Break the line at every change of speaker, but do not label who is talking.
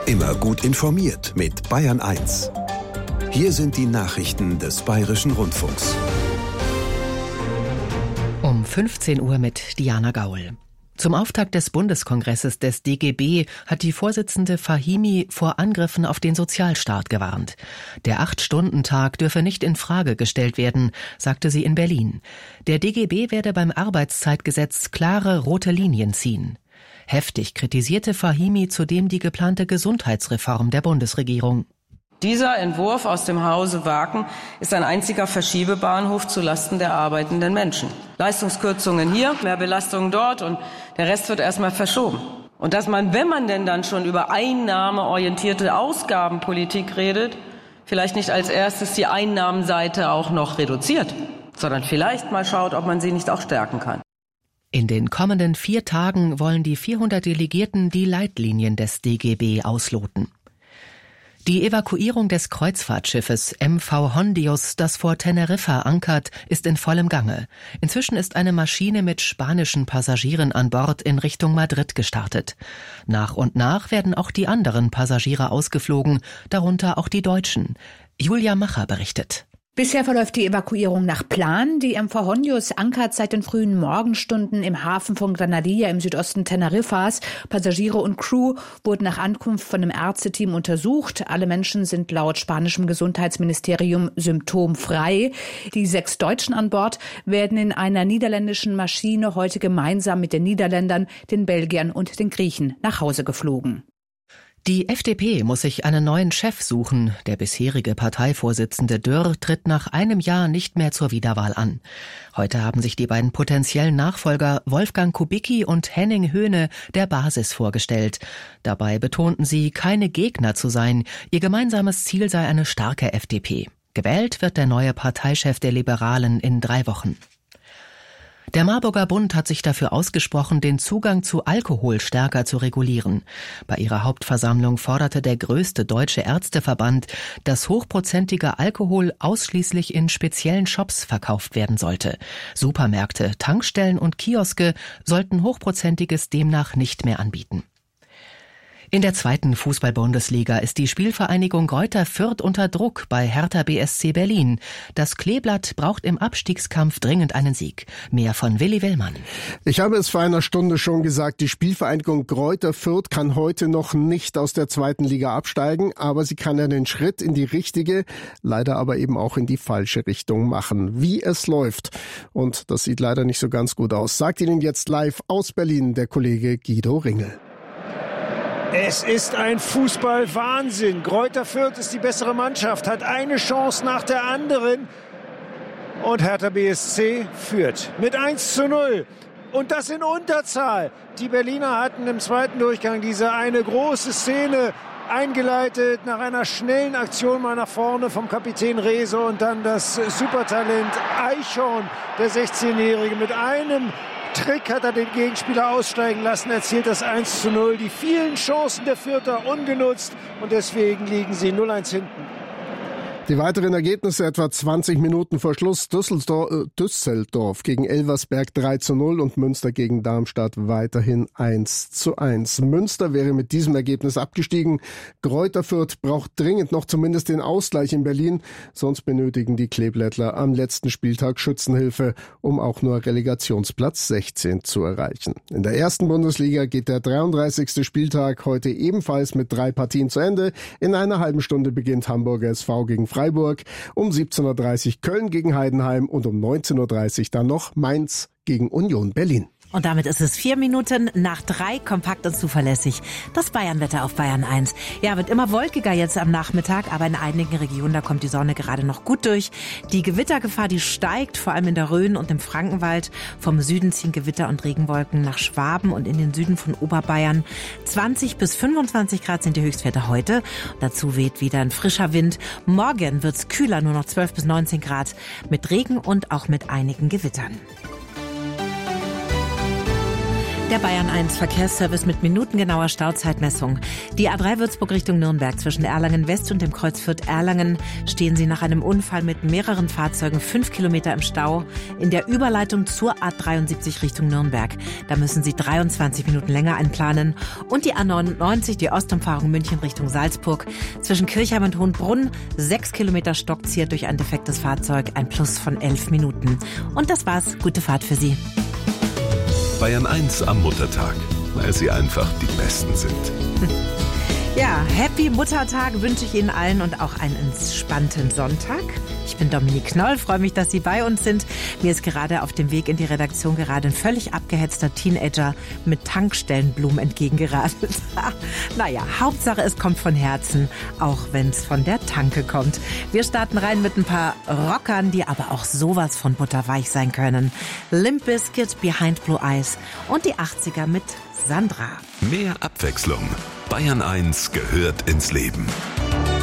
Immer gut informiert mit Bayern 1. Hier sind die Nachrichten des Bayerischen Rundfunks.
Um 15 Uhr mit Diana Gaul. Zum Auftakt des Bundeskongresses des DGB hat die Vorsitzende Fahimi vor Angriffen auf den Sozialstaat gewarnt. Der 8-Stunden-Tag dürfe nicht in Frage gestellt werden, sagte sie in Berlin. Der DGB werde beim Arbeitszeitgesetz klare rote Linien ziehen. Heftig kritisierte Fahimi zudem die geplante Gesundheitsreform der Bundesregierung.
Dieser Entwurf aus dem Hause Waken ist ein einziger Verschiebebahnhof zulasten der arbeitenden Menschen. Leistungskürzungen hier, mehr Belastungen dort und der Rest wird erstmal verschoben. Und dass man, wenn man denn dann schon über einnahmeorientierte Ausgabenpolitik redet, vielleicht nicht als erstes die Einnahmenseite auch noch reduziert, sondern vielleicht mal schaut, ob man sie nicht auch stärken kann.
In den kommenden 4 Tagen wollen die 400 Delegierten die Leitlinien des DGB ausloten. Die Evakuierung des Kreuzfahrtschiffes MV Hondius, das vor Teneriffa ankert, ist in vollem Gange. Inzwischen ist eine Maschine mit spanischen Passagieren an Bord in Richtung Madrid gestartet. Nach und nach werden auch die anderen Passagiere ausgeflogen, darunter auch die Deutschen. Julia Macher berichtet.
Bisher verläuft die Evakuierung nach Plan. Die MV Hondius ankert seit den frühen Morgenstunden im Hafen von Granadilla im Südosten Teneriffas. Passagiere und Crew wurden nach Ankunft von einem Ärzteteam untersucht. Alle Menschen sind laut spanischem Gesundheitsministerium symptomfrei. Die 6 Deutschen an Bord werden in einer niederländischen Maschine heute gemeinsam mit den Niederländern, den Belgiern und den Griechen nach Hause geflogen.
Die FDP muss sich einen neuen Chef suchen. Der bisherige Parteivorsitzende Dürr tritt nach einem Jahr nicht mehr zur Wiederwahl an. Heute haben sich die beiden potenziellen Nachfolger Wolfgang Kubicki und Henning Höhne der Basis vorgestellt. Dabei betonten sie, keine Gegner zu sein. Ihr gemeinsames Ziel sei eine starke FDP. Gewählt wird der neue Parteichef der Liberalen in 3 Wochen. Der Marburger Bund hat sich dafür ausgesprochen, den Zugang zu Alkohol stärker zu regulieren. Bei ihrer Hauptversammlung forderte der größte deutsche Ärzteverband, dass hochprozentiger Alkohol ausschließlich in speziellen Shops verkauft werden sollte. Supermärkte, Tankstellen und Kioske sollten Hochprozentiges demnach nicht mehr anbieten. In der 2. Fußball-Bundesliga ist die Spielvereinigung Greuther Fürth unter Druck bei Hertha BSC Berlin. Das Kleeblatt braucht im Abstiegskampf dringend einen Sieg. Mehr von Willi Willmann.
Ich habe es vor einer Stunde schon gesagt, die Spielvereinigung Greuther Fürth kann heute noch nicht aus der 2. Liga absteigen, aber sie kann einen Schritt in die richtige, leider aber eben auch in die falsche Richtung machen. Wie es läuft, und das sieht leider nicht so ganz gut aus, sagt Ihnen jetzt live aus Berlin der Kollege Guido Ringel.
Es ist ein Fußball-Wahnsinn. Greuther Fürth ist die bessere Mannschaft, hat eine Chance nach der anderen. Und Hertha BSC führt mit 1:0. Und das in Unterzahl. Die Berliner hatten im 2. Durchgang diese eine große Szene eingeleitet nach einer schnellen Aktion mal nach vorne vom Kapitän Rehse und dann das Supertalent Eichhorn, der 16-Jährige, mit einem Trick hat er den Gegenspieler aussteigen lassen, erzielt das 1:0. Die vielen Chancen der Fürther ungenutzt und deswegen liegen sie 0-1 hinten.
Die weiteren Ergebnisse etwa 20 Minuten vor Schluss. Düsseldorf gegen Elversberg 3:0 und Münster gegen Darmstadt weiterhin 1:1. Münster wäre mit diesem Ergebnis abgestiegen. Greuther Fürth braucht dringend noch zumindest den Ausgleich in Berlin. Sonst benötigen die Kleeblättler am letzten Spieltag Schützenhilfe, um auch nur Relegationsplatz 16 zu erreichen. In der 1. Bundesliga geht der 33. Spieltag heute ebenfalls mit 3 Partien zu Ende. In einer halben Stunde beginnt Hamburger SV gegen Freiburg, um 17:30 Uhr Köln gegen Heidenheim und um 19:30 Uhr dann noch Mainz gegen Union Berlin.
Und damit ist es 4 Minuten nach 3, kompakt und zuverlässig. Das Bayernwetter auf Bayern 1. Ja, wird immer wolkiger jetzt am Nachmittag, aber in einigen Regionen, da kommt die Sonne gerade noch gut durch. Die Gewittergefahr, die steigt, vor allem in der Rhön und im Frankenwald. Vom Süden ziehen Gewitter und Regenwolken nach Schwaben und in den Süden von Oberbayern. 20 bis 25 Grad sind die Höchstwerte heute. Dazu weht wieder ein frischer Wind. Morgen wird's kühler, nur noch 12 bis 19 Grad, mit Regen und auch mit einigen Gewittern. Der Bayern 1 Verkehrsservice mit minutengenauer Stauzeitmessung. Die A3 Würzburg Richtung Nürnberg zwischen Erlangen West und dem Kreuz Fürth-Erlangen stehen Sie nach einem Unfall mit mehreren Fahrzeugen 5 Kilometer im Stau. In der Überleitung zur A73 Richtung Nürnberg. Da müssen Sie 23 Minuten länger einplanen. Und die A99, die Ostumfahrung München Richtung Salzburg. Zwischen Kirchheim und Hohenbrunn 6 Kilometer Stockziert durch ein defektes Fahrzeug. Ein Plus von 11 Minuten. Und das war's. Gute Fahrt für Sie.
Bayern 1 am Muttertag, weil sie einfach die Besten sind.
Ja, Happy Muttertag wünsche ich Ihnen allen und auch einen entspannten Sonntag. Ich bin Dominique Knoll, freue mich, dass Sie bei uns sind. Mir ist gerade auf dem Weg in die Redaktion gerade ein völlig abgehetzter Teenager mit Tankstellenblumen entgegengeradelt. Naja, Hauptsache es kommt von Herzen, auch wenn es von der Tanke kommt. Wir starten rein mit ein paar Rockern, die aber auch sowas von butterweich sein können. Limp Bizkit, Behind Blue Eyes und die 80er mit Sandra.
Mehr Abwechslung. Bayern 1 gehört ins Leben.